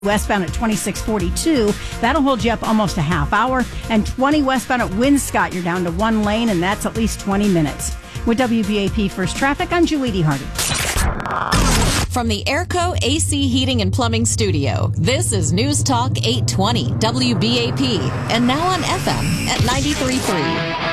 Westbound at 2642. That'll hold you up almost a half hour. And 20 westbound at Winscott, you're down to one lane, and that's at least 20 minutes. With WBAP First Traffic, I'm Julie D. Hardy. From the Airco AC Heating and Plumbing Studio, this is News Talk 820 WBAP, and now on FM at 93.3.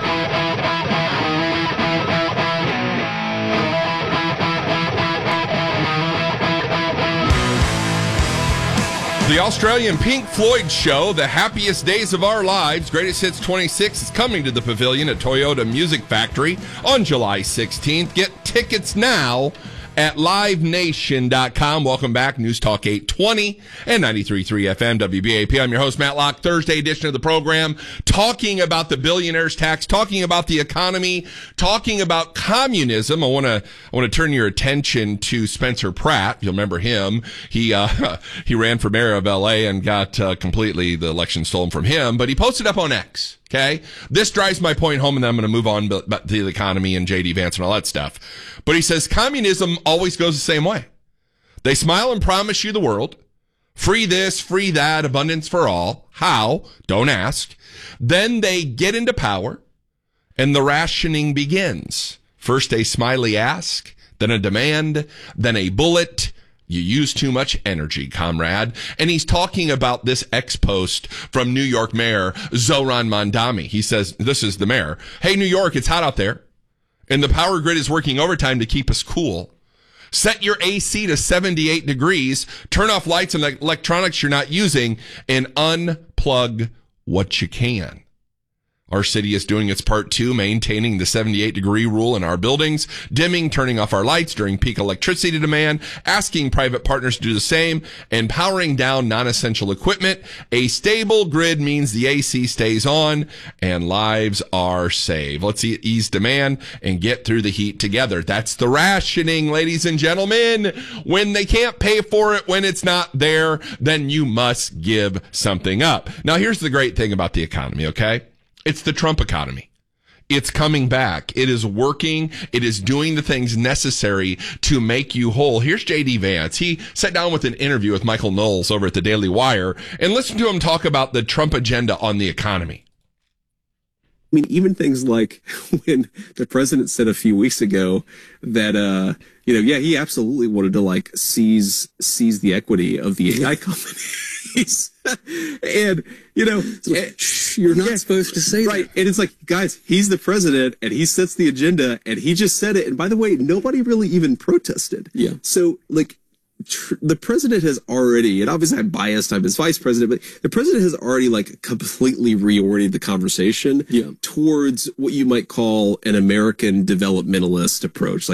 The Australian Pink Floyd show, The Happiest Days of Our Lives, Greatest Hits 26, is coming to the Pavilion at Toyota Music Factory on July 16th. Get tickets now at livenation.com. Welcome back. News Talk 820 and 93.3 FM WBAP. I'm your host, Matt Locke. Thursday edition of the program, talking about the billionaire's tax, talking about the economy, talking about communism. I want to turn your attention to Spencer Pratt. You'll remember him. He ran for mayor of LA and got completely the election stolen from him, but he posted up on X. Okay, this drives my point home, and then I'm going to move on to the economy and J.D. Vance and all that stuff. But he says communism always goes the same way. They smile and promise you the world. Free this, free that, abundance for all. How? Don't ask. Then they get into power, and the rationing begins. First a smiley ask, then a demand, then a bullet. You use too much energy, comrade. And he's talking about this ex-post from New York Mayor Zohran Mamdani. He says, this is the mayor. Hey, New York, it's hot out there, and the power grid is working overtime to keep us cool. Set your AC to 78 degrees, turn off lights and electronics you're not using, and unplug what you can. Our city is doing its part too, maintaining the 78-degree rule in our buildings, dimming, turning off our lights during peak electricity demand, asking private partners to do the same, and powering down non-essential equipment. A stable grid means the AC stays on and lives are saved. Let's ease demand and get through the heat together. That's the rationing, ladies and gentlemen. When they can't pay for it, when it's not there, then you must give something up. Now, here's the great thing about the economy, okay? It's the Trump economy. It's coming back. It is working. It is doing the things necessary to make you whole. Here's J.D. Vance. He sat down with an interview with Michael Knowles over at the Daily Wire, and listen to him talk about the Trump agenda on the economy. I mean, even things like when the president said a few weeks ago that, he absolutely wanted to seize the equity of the AI companies. And, you're not supposed to say that. Right. And it's like, guys, he's the president and he sets the agenda and he just said it. And by the way, nobody really even protested. Yeah. So the president has already, and obviously I'm biased, I'm his vice president, but the president has already completely reoriented the conversation towards what you might call an American developmentalist approach.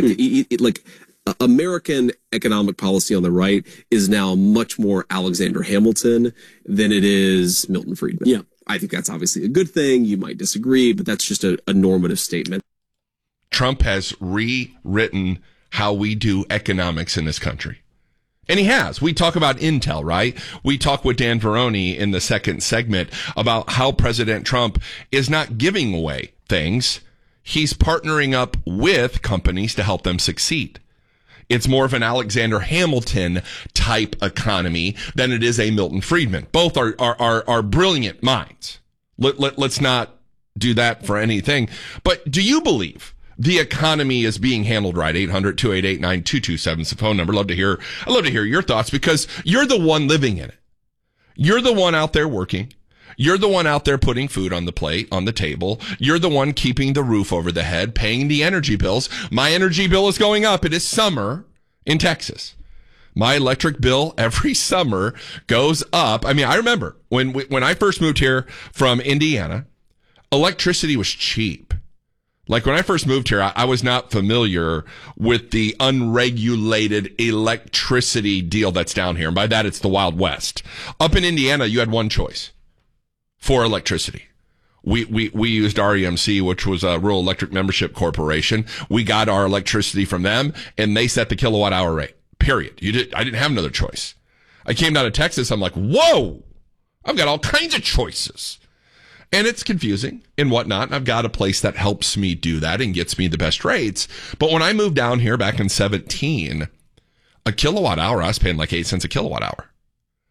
American economic policy on the right is now much more Alexander Hamilton than it is Milton Friedman. Yeah. I think that's obviously a good thing. You might disagree, but that's just a normative statement. Trump has rewritten how we do economics in this country. And he has. We talk about Intel, right? We talk with Dan Veroni in the second segment about how President Trump is not giving away things. He's partnering up with companies to help them succeed. It's more of an Alexander Hamilton type economy than it is a Milton Friedman. Both are brilliant minds. Let's not do that for anything. But do you believe the economy is being handled right? 800-288-9227 is the phone number. I'd love to hear your thoughts, because you're the one living in it. You're the one out there working. You're the one out there putting food on the plate, on the table. You're the one keeping the roof over the head, paying the energy bills. My energy bill is going up. It is summer in Texas. My electric bill every summer goes up. I mean, I remember when I first moved here from Indiana, electricity was cheap. When I first moved here, I was not familiar with the unregulated electricity deal that's down here. And by that, it's the Wild West. Up in Indiana, you had one choice for electricity. We used REMC, which was a Rural Electric Membership Corporation. We got our electricity from them, and they set the kilowatt hour rate. Period. I didn't have another choice. I came down to Texas. I'm like, whoa, I've got all kinds of choices. And it's confusing and whatnot. And I've got a place that helps me do that and gets me the best rates. But when I moved down here back in 2017, a kilowatt hour, I was paying 8 cents a kilowatt hour.